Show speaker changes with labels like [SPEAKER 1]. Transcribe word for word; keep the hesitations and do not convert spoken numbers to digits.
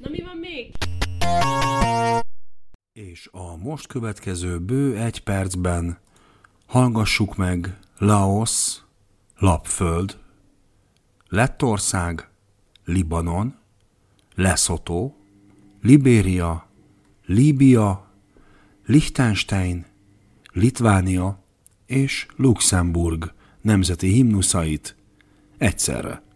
[SPEAKER 1] Na mi van még?
[SPEAKER 2] És a most következő bő egy percben hallgassuk meg Laosz, Lapföld, Lettország, Libanon, Lesotho, Libéria, Líbia, Liechtenstein, Litvánia és Luxemburg nemzeti himnuszait egyszerre.